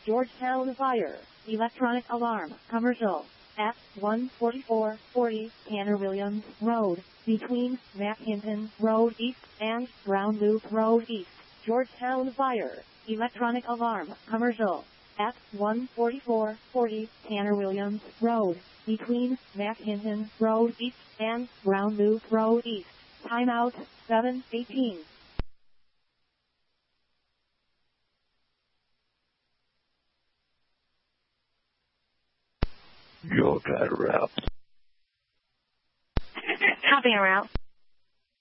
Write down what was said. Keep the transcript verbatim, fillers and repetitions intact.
Georgetown Fire, electronic alarm, commercial, at one forty-four forty Tanner Williams Road, between McHinton Road East and Brown Loop Road East. Georgetown Fire, electronic alarm, commercial, at one forty-four forty Tanner Williams Road, between McHinton Road East and Brown Loop Road East. Timeout, seven eighteen. Your cat route. Copy en route.